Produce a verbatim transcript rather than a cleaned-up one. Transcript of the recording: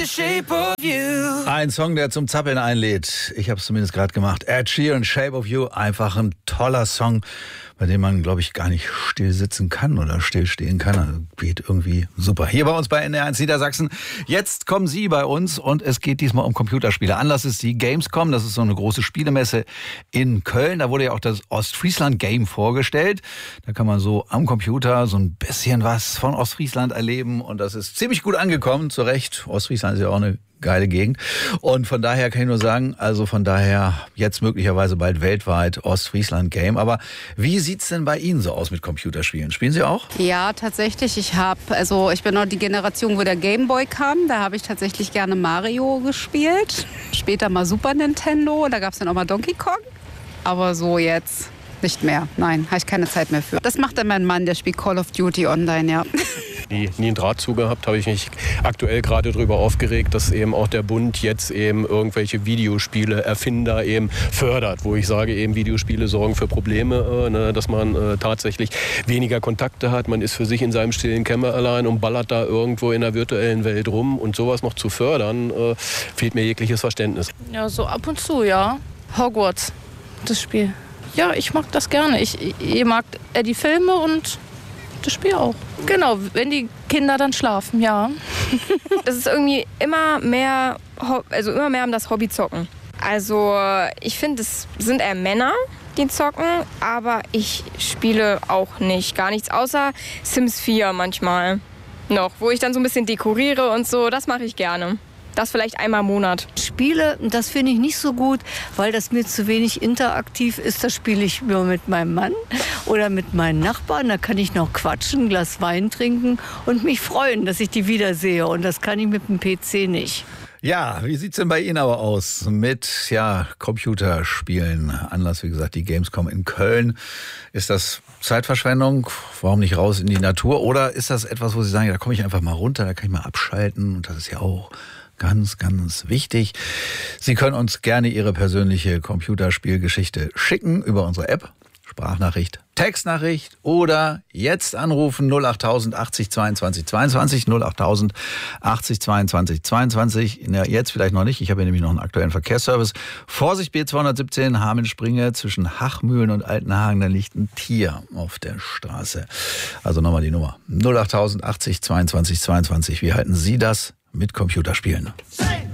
Ein Song, der zum Zappeln einlädt. Ich habe es zumindest gerade gemacht. Ed Sheeran, Shape of You. Einfach ein toller Song, bei dem man, glaube ich, gar nicht still sitzen kann oder still stehen kann. Also geht irgendwie super. Hier bei uns bei N D R eins Niedersachsen. Jetzt kommen Sie bei uns und es geht diesmal um Computerspiele. Anlass ist die Gamescom. Das ist so eine große Spielemesse in Köln. Da wurde ja auch das Ostfriesland Game vorgestellt. Da kann man so am Computer so ein bisschen was von Ostfriesland erleben. Und das ist ziemlich gut angekommen. Zu Recht. Ostfriesland ist ja auch eine geile Gegend. Und von daher kann ich nur sagen, also von daher jetzt möglicherweise bald weltweit Ostfriesland Game. Aber wie sieht's denn bei Ihnen so aus mit Computerspielen? Spielen Sie auch? Ja, tatsächlich. Ich habe, also ich bin noch die Generation, wo der Gameboy kam. Da habe ich tatsächlich gerne Mario gespielt. Später mal Super Nintendo. Da gab es dann auch mal Donkey Kong. Aber so jetzt nicht mehr. Nein, habe ich keine Zeit mehr für. Das macht dann mein Mann, der spielt Call of Duty online, ja. Nie, nie einen Draht zu gehabt, habe ich mich aktuell gerade darüber aufgeregt, dass eben auch der Bund jetzt eben irgendwelche Videospiele, Erfinder eben fördert, wo ich sage, eben Videospiele sorgen für Probleme, äh, ne, dass man äh, tatsächlich weniger Kontakte hat, man ist für sich in seinem stillen Kämmerlein und ballert da irgendwo in der virtuellen Welt rum und sowas noch zu fördern, äh, fehlt mir jegliches Verständnis. Ja, so ab und zu, ja. Hogwarts, das Spiel. Ja, ich mag das gerne. Ich, ich mag äh, die Filme und das Spiel auch. Genau, wenn die Kinder dann schlafen, ja. Das ist irgendwie immer mehr, also immer mehr um das Hobby zocken. Also ich finde, es sind eher Männer, die zocken, aber ich spiele auch nicht, gar nichts, außer Sims vier manchmal noch, wo ich dann so ein bisschen dekoriere und so, das mache ich gerne. Das vielleicht einmal im Monat. Spiele, das finde ich nicht so gut, weil das mir zu wenig interaktiv ist. Das spiele ich nur mit meinem Mann oder mit meinen Nachbarn. Da kann ich noch quatschen, ein Glas Wein trinken und mich freuen, dass ich die wiedersehe. Und das kann ich mit dem P C nicht. Ja, wie sieht's denn bei Ihnen aber aus mit ja, Computerspielen? Anlass, wie gesagt, die Gamescom in Köln. Ist das Zeitverschwendung? Warum nicht raus in die Natur? Oder ist das etwas, wo Sie sagen, da komme ich einfach mal runter, da kann ich mal abschalten und das ist ja auch ganz, ganz wichtig. Sie können uns gerne Ihre persönliche Computerspielgeschichte schicken über unsere App. Sprachnachricht, Textnachricht oder jetzt anrufen null acht tausend achtzig zweiundzwanzig zweiundzwanzig null acht tausend achtzig zweiundzwanzig zweiundzwanzig. Ja, jetzt vielleicht noch nicht. Ich habe hier nämlich noch einen aktuellen Verkehrsservice. Vorsicht B zweihundertsiebzehn Hameln-Springe zwischen Hachmühlen und Altenhagen. Da liegt ein Tier auf der Straße. Also nochmal die Nummer null acht tausend achtzig zweiundzwanzig zweiundzwanzig. Wie halten Sie das mit Computerspielen?